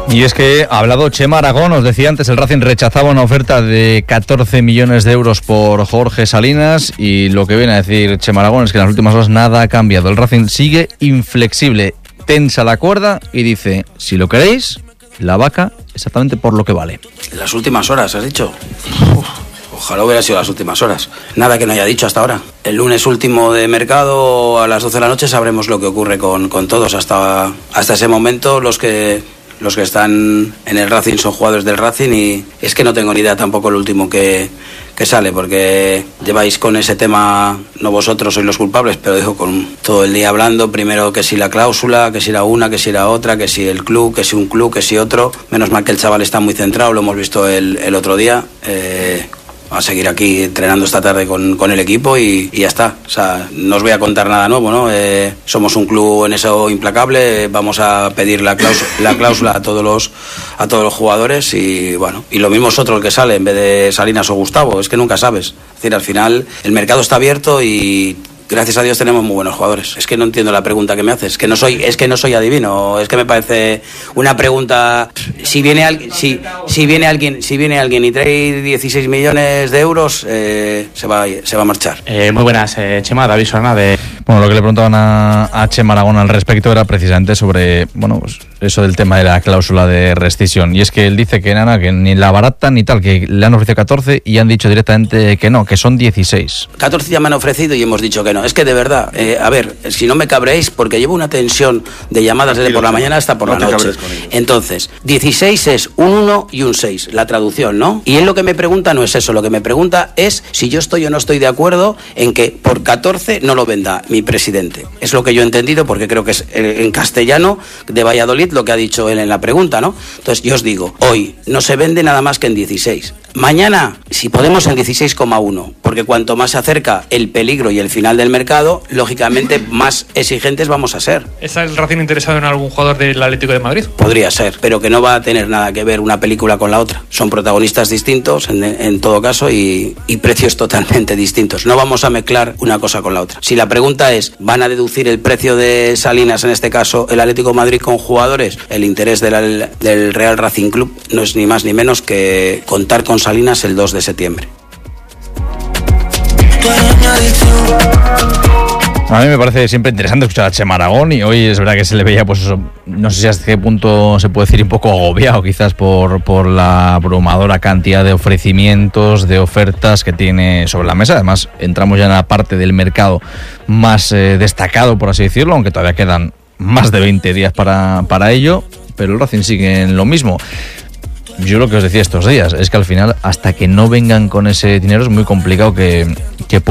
Y es que ha hablado Chema Aragón, os decía antes, el Racing rechazaba una oferta de 14 millones de euros por Jorge Salinas, y lo que viene a decir Chema Aragón es que en las últimas horas nada ha cambiado. El Racing sigue inflexible, tensa la cuerda y dice, si lo queréis, la vaca exactamente por lo que vale. Las últimas horas, has dicho. Ojalá hubiera sido las últimas horas. Nada que no haya dicho hasta ahora. El lunes último de mercado, a las 12 de la noche, sabremos lo que ocurre con todos. Hasta ese momento, los que están en el Racing son jugadores del Racing, y es que no tengo ni idea tampoco el último que sale, porque lleváis con ese tema, no vosotros sois los culpables, pero digo, con todo el día hablando, primero que si la cláusula, que si era una, que si era otra, que si el club, que si un club, que si otro. Menos mal que el chaval está muy centrado, lo hemos visto el otro día. Va a seguir aquí entrenando esta tarde con el equipo y ya está. O sea, no os voy a contar nada nuevo, ¿no? Somos un club en eso implacable. Vamos a pedir la cláusula a todos los jugadores, y bueno, y lo mismo es otro el que sale en vez de Salinas o Gustavo. Es que nunca sabes. Es decir, al final el mercado está abierto y gracias a Dios tenemos muy buenos jugadores. Es que no entiendo la pregunta que me haces. Es que no soy adivino. Es que me parece una pregunta. Si viene alguien y trae 16 millones de euros, se va a marchar. Muy buenas, Chema, David Sorna de... Bueno, lo que le preguntaban a Chema Aragón al respecto era precisamente sobre, bueno, pues eso del tema de la cláusula de rescisión. Y es que él dice que nada, que ni la barata ni tal, que le han ofrecido 14 y han dicho directamente que no, que son 16. 14 ya me han ofrecido y hemos dicho que no. Es que de verdad, a ver, si no me cabréis, porque llevo una tensión de llamadas desde por la mañana hasta por la noche. Entonces, 16 es un 1 y un 6, la traducción, ¿no? Y él lo que me pregunta no es eso, lo que me pregunta es si yo estoy o no estoy de acuerdo en que por 14 no lo venda mi presidente. Es lo que yo he entendido, porque creo que es en castellano de Valladolid lo que ha dicho él en la pregunta, ¿no? Entonces yo os digo, hoy no se vende nada más que en 16. Mañana, si podemos, en 16,1, porque cuanto más se acerca el peligro y el final del mercado, lógicamente más exigentes vamos a ser. ¿Está el Racing interesado en algún jugador del Atlético de Madrid? Podría ser, pero que no va a tener nada que ver una película con la otra. Son protagonistas distintos en todo caso y precios totalmente distintos. No vamos a mezclar una cosa con la otra. Si la pregunta es, ¿van a deducir el precio de Salinas, en este caso el Atlético de Madrid, con jugadores? El interés del Real Racing Club no es ni más ni menos que contar con Salinas el 2 de septiembre. A mí me parece siempre interesante escuchar a Chema Aragón, y hoy es verdad que se le veía, pues eso, no sé si hasta qué punto se puede decir un poco agobiado quizás por la abrumadora cantidad de ofrecimientos, de ofertas que tiene sobre la mesa. Además, entramos ya en la parte del mercado más destacado, por así decirlo, aunque todavía quedan más de 20 días para ello, pero el Racing sigue en lo mismo. Yo lo que os decía estos días es que al final, hasta que no vengan con ese dinero, es muy complicado que